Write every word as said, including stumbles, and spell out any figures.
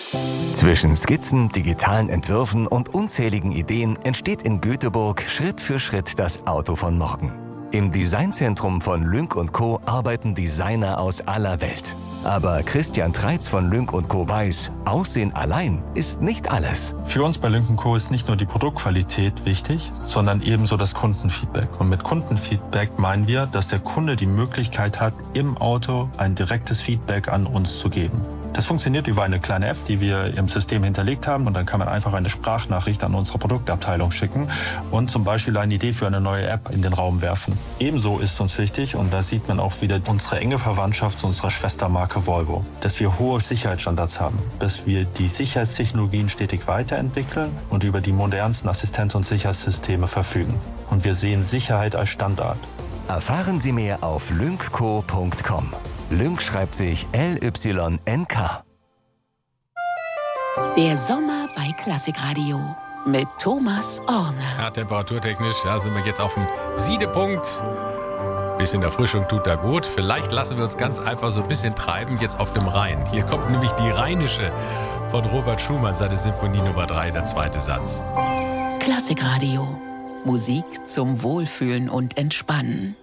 Zwischen Skizzen, digitalen Entwürfen und unzähligen Ideen entsteht in Göteborg Schritt für Schritt das Auto von morgen. Im Designzentrum von Lynk und Co. arbeiten Designer aus aller Welt. Aber Christian Treitz von Lynk und Co. weiß, Aussehen allein ist nicht alles. Für uns bei Lynk und Co. ist nicht nur die Produktqualität wichtig, sondern ebenso das Kundenfeedback. Und mit Kundenfeedback meinen wir, dass der Kunde die Möglichkeit hat, im Auto ein direktes Feedback an uns zu geben. Das funktioniert über eine kleine App, die wir im System hinterlegt haben, und dann kann man einfach eine Sprachnachricht an unsere Produktabteilung schicken und zum Beispiel eine Idee für eine neue App in den Raum werfen. Ebenso ist uns wichtig, und da sieht man auch wieder unsere enge Verwandtschaft zu unserer Schwestermarke Volvo, dass wir hohe Sicherheitsstandards haben, dass wir die Sicherheitstechnologien stetig weiterentwickeln und über die modernsten Assistenz- und Sicherheitssysteme verfügen. Und wir sehen Sicherheit als Standard. Erfahren Sie mehr auf lynkco punkt com. Lynk schreibt sich L Y N K. Der Sommer bei Klassikradio mit Thomas Orne. Ja, temperaturtechnisch, ja, sind wir jetzt auf dem Siedepunkt. Bisschen Erfrischung tut da gut. Vielleicht lassen wir uns ganz einfach so ein bisschen treiben jetzt auf dem Rhein. Hier kommt nämlich die Rheinische von Robert Schumann, seine Symphonie Nummer drei, der zweite Satz. Klassikradio. Musik zum Wohlfühlen und Entspannen.